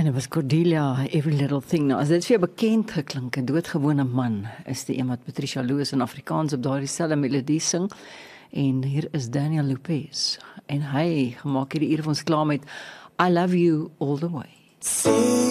En dit was Cordelia, Every Little Thing. Nou, as dit vir jou bekend geklink, 'n doodgewone man, is die een wat Patricia Loos in Afrikaans op daardie selfde melodie sing. En hier is Daniel Lopez. En hy gemaak hierdie uur vir ons klaar met I Love You All The Way.